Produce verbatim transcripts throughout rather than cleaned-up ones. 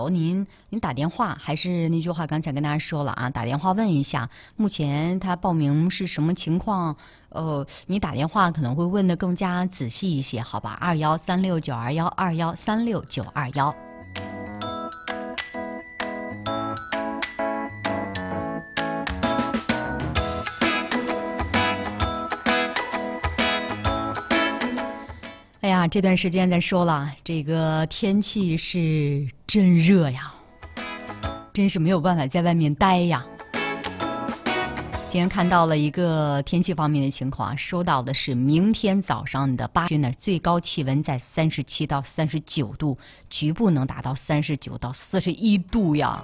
由您您打电话，还是那句话，刚才跟大家说了啊，打电话问一下，目前他报名是什么情况？呃，你打电话可能会问得更加仔细一些，好吧？二幺三六九二幺二幺三六九二幺。哎呀，这段时间咱说了，这个天气是真热呀，真是没有办法在外面待呀。今天看到了一个天气方面的情况，收到的是明天早上的八区呢，最高气温在三十七到三十九度，局部能达到三十九到四十一度呀。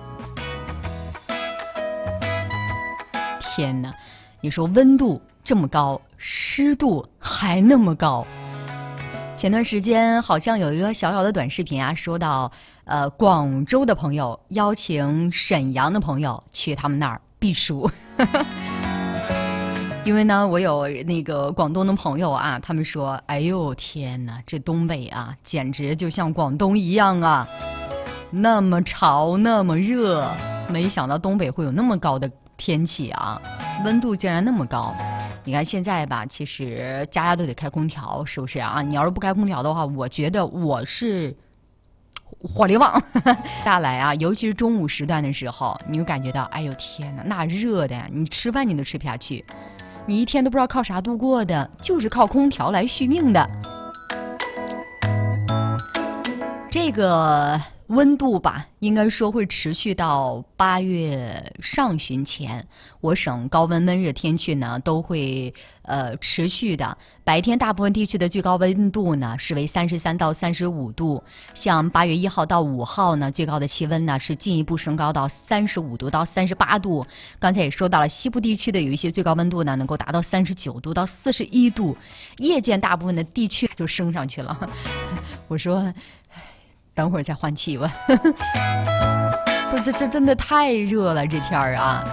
天哪，你说温度这么高，湿度还那么高。前段时间好像有一个小小的短视频啊，说到呃广州的朋友邀请沈阳的朋友去他们那儿避暑。因为呢，我有那个广东的朋友啊，他们说，哎呦天哪，这东北啊，简直就像广东一样啊，那么潮，那么热，没想到东北会有那么高的天气啊，温度竟然那么高。你看现在吧，其实家家都得开空调，是不是啊？你要是不开空调的话，我觉得我是火力旺。下来啊，尤其是中午时段的时候，你会感觉到，哎呦天哪，那热的呀，你吃饭你都吃不下去，你一天都不知道靠啥度过的，就是靠空调来续命的。这个温度吧，应该说会持续到八月上旬前。我省高温闷热天气呢都会呃持续的。白天大部分地区的最高温度呢是为三十三到三十五度，像八月一号到五号呢，最高的气温呢是进一步升高到三十五度到三十八度。刚才也说到了，西部地区的有一些最高温度呢能够达到三十九度到四十一度，夜间大部分的地区就升上去了。我说。等会儿再换气温，不，这这真的太热了，这天儿啊！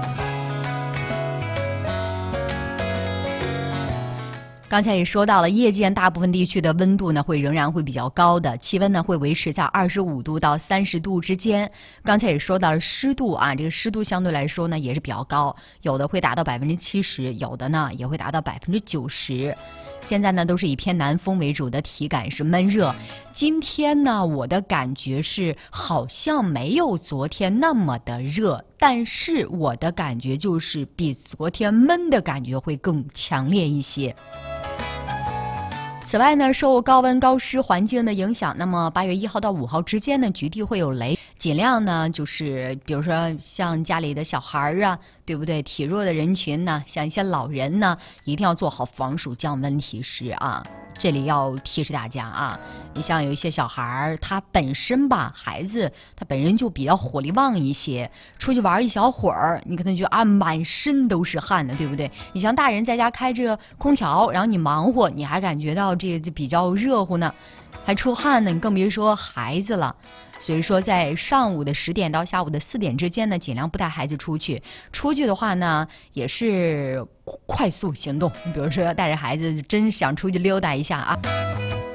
刚才也说到了，夜间大部分地区的温度呢会仍然会比较高的，气温呢会维持在二十五度到三十度之间。刚才也说到了湿度啊，这个湿度相对来说呢也是比较高，有的会达到百分之七十，有的呢也会达到百分之九十。现在呢都是以偏南风为主的，体感是闷热。今天呢我的感觉是好像没有昨天那么的热，但是我的感觉就是比昨天闷的感觉会更强烈一些。此外呢，受高温高湿环境的影响，那么八月一号到五号之间呢，局地会有雷，尽量呢就是比如说像家里的小孩啊，对不对？体弱的人群呢，像一些老人呢，一定要做好防暑降温提示啊。这里要提示大家啊，你像有一些小孩儿，他本身吧，孩子他本身就比较火力旺一些，出去玩一小会儿，你可能觉得啊，满身都是汗的，对不对？你像大人在家开这个空调，然后你忙活，你还感觉到这个比较热乎呢，还出汗呢，你更别说孩子了。所以说，在上午的十点到下午的四点之间呢，尽量不带孩子出去。出去的话呢，也是快速行动。比如说，带着孩子真想出去溜达一下啊。